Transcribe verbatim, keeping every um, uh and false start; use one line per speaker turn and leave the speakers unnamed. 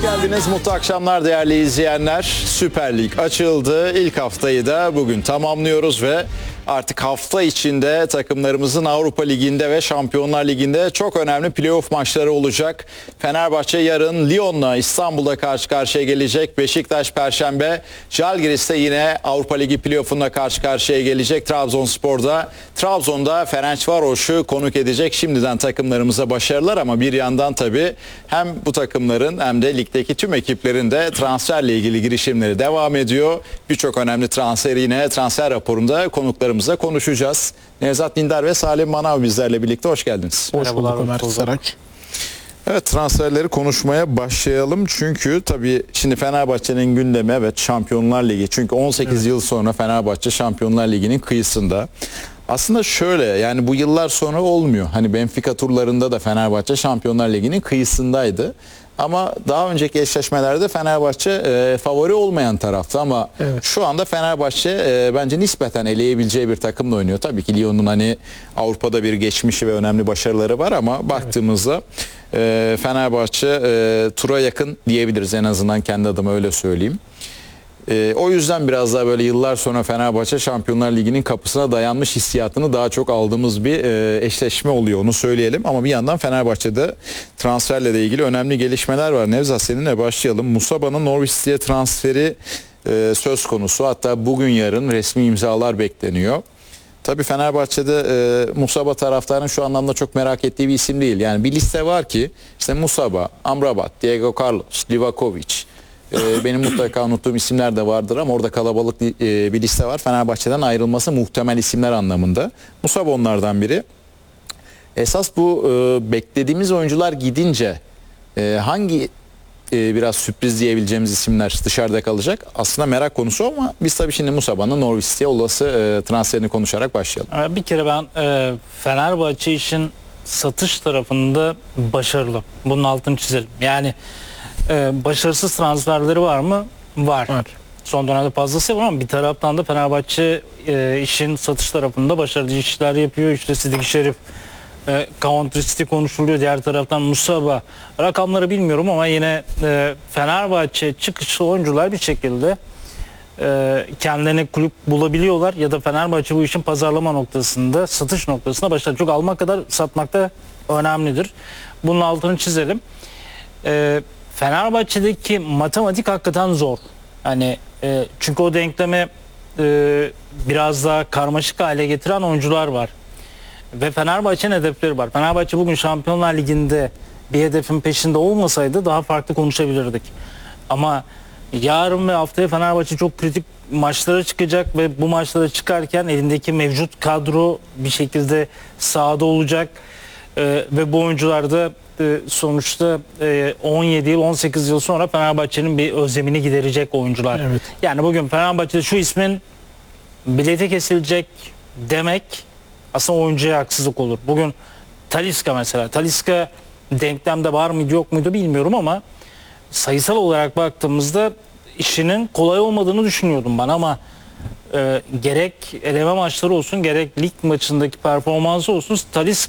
Geldiniz, mutlu akşamlar değerli izleyenler. Süper Lig açıldı. İlk haftayı da bugün tamamlıyoruz ve artık hafta içinde takımlarımızın Avrupa Ligi'nde ve Şampiyonlar Ligi'nde çok önemli playoff maçları olacak. Fenerbahçe yarın Lyon'la İstanbul'da karşı karşıya gelecek. Beşiktaş Perşembe, Žalgiris'te yine Avrupa Ligi playoff'unda karşı karşıya gelecek. Trabzonspor'da, Trabzon'da Ferencvaros'u konuk edecek. Şimdiden takımlarımıza başarılar ama bir yandan tabii hem bu takımların hem de ligdeki tüm ekiplerin de transferle ilgili girişimleri devam ediyor. Birçok önemli transferi yine transfer raporunda konuklarımızla konuşacağız. Nevzat Dindar ve Salim Manav bizlerle birlikte, hoş geldiniz.
Hoş bulduk Ömer Saraç.
Evet, transferleri konuşmaya başlayalım. Çünkü tabii şimdi Fenerbahçe'nin gündemi, evet, Şampiyonlar Ligi. Çünkü on sekiz evet. yıl sonra Fenerbahçe Şampiyonlar Ligi'nin kıyısında. Aslında şöyle, yani bu yıllar sonra olmuyor. Hani Benfica turlarında da Fenerbahçe Şampiyonlar Ligi'nin kıyısındaydı. Ama daha önceki eşleşmelerde Fenerbahçe e, favori olmayan taraftı ama evet. şu anda Fenerbahçe e, bence nispeten eleyebileceği bir takımla oynuyor. Tabii ki Lyon'un hani Avrupa'da bir geçmişi ve önemli başarıları var ama baktığımızda e, Fenerbahçe e, tura yakın diyebiliriz, en azından kendi adıma öyle söyleyeyim. E, o yüzden biraz daha böyle yıllar sonra Fenerbahçe Şampiyonlar Ligi'nin kapısına dayanmış hissiyatını daha çok aldığımız bir e, eşleşme oluyor, onu söyleyelim. Ama bir yandan Fenerbahçe'de transferle de ilgili önemli gelişmeler var. Nevzat, seninle başlayalım. Musaba'nın Norwich City'ye transferi e, söz konusu. Hatta bugün yarın resmi imzalar bekleniyor. Tabii Fenerbahçe'de e, Musaba taraftarının şu anlamda çok merak ettiği bir isim değil. Yani bir liste var ki işte Musaba, Amrabat, Diego Carlos, Livakovic, benim mutlaka unuttuğum isimler de vardır ama orada kalabalık bir liste var. Fenerbahçe'den ayrılması muhtemel isimler anlamında. Musab onlardan biri. Esas bu beklediğimiz oyuncular gidince hangi biraz sürpriz diyebileceğimiz isimler dışarıda kalacak? Aslında merak konusu ama biz tabii şimdi Musaba'nın Norwich City'ye olası transferini konuşarak başlayalım.
Bir kere ben Fenerbahçe için satış tarafında başarılı. Bunun altını çizelim. Yani Ee, başarısız transferleri var mı? Var. var. Son dönemde fazlası var ama bir taraftan da Fenerbahçe e, işin satış tarafında başarılı işler yapıyor. İşte Sidik Şerif, e, Country City konuşuluyor. Diğer taraftan Musaba. Rakamları bilmiyorum ama yine e, Fenerbahçe çıkışlı oyuncular bir şekilde e, kendilerine kulüp bulabiliyorlar ya da Fenerbahçe bu işin pazarlama noktasında, satış noktasında başarılı. Çok almak kadar satmak da önemlidir. Bunun altını çizelim. E, Fenerbahçe'deki matematik hakikaten zor. Hani e, çünkü o denklemi e, biraz daha karmaşık hale getiren oyuncular var. Ve Fenerbahçe'nin hedefleri var. Fenerbahçe bugün Şampiyonlar Ligi'nde bir hedefin peşinde olmasaydı daha farklı konuşabilirdik. Ama yarın ve haftaya Fenerbahçe çok kritik maçlara çıkacak ve bu maçlara çıkarken elindeki mevcut kadro bir şekilde sahada olacak. Ee, ve bu oyuncular da e, sonuçta e, on yedi yıl on sekiz yıl sonra Fenerbahçe'nin bir özlemini giderecek oyuncular. Evet. Yani bugün Fenerbahçe'de şu ismin bileti kesilecek demek aslında oyuncuya haksızlık olur. Bugün Talisca mesela. Talisca denklemde var mıydı yok muydu bilmiyorum ama sayısal olarak baktığımızda işinin kolay olmadığını düşünüyordum ben ama e, gerek eleme maçları olsun gerek lig maçındaki performansı olsun Talisca